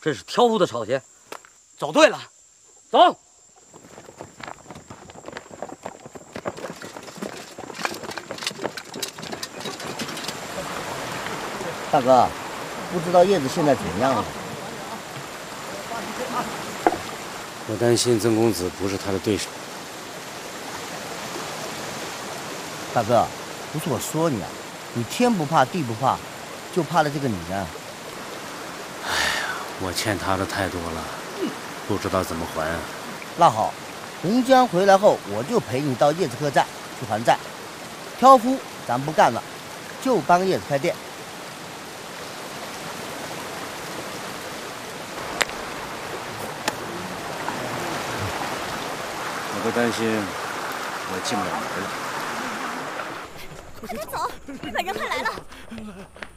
这是挑夫的草鞋。 走对了， 走。 大哥，不知道叶子现在怎样了？ 我担心曾公子不是他的对手。 大哥，不是我说你啊，你天不怕地不怕，就怕了这个你啊。 哎呀，我欠他的太多了，不知道怎么还啊。 那好，洪江回来后，我就陪你到叶子客栈去还债。挑夫咱不干了，就帮叶子开店。 我会担心我进不了门了。 快点走，日本人快来了！